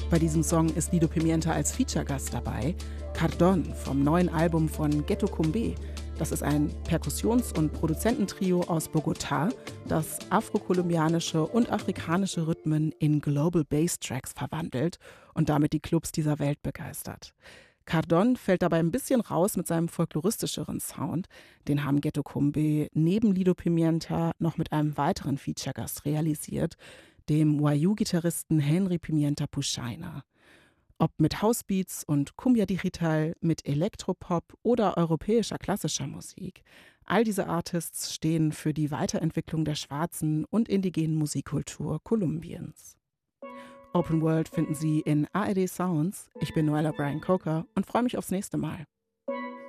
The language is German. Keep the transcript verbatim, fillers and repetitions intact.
Bei diesem Song ist Lido Pimienta als Feature-Gast dabei. Cardon vom neuen Album von Ghetto Cumbé. Das ist ein Perkussions- und Produzententrio aus Bogotá, das afrokolumbianische und afrikanische Rhythmen in Global Bass Tracks verwandelt und damit die Clubs dieser Welt begeistert. Cardon fällt dabei ein bisschen raus mit seinem folkloristischeren Sound. Den haben Ghetto Cumbé neben Lido Pimienta noch mit einem weiteren Feature-Gast realisiert, dem Wayuu-Gitarristen Henry Pimienta Puxaina. Ob mit Housebeats und Cumbia Digital, mit Elektropop oder europäischer klassischer Musik. All diese Artists stehen für die Weiterentwicklung der schwarzen und indigenen Musikkultur Kolumbiens. Open World finden Sie in A R D Sounds. Ich bin Noella Brian Coker und freue mich aufs nächste Mal.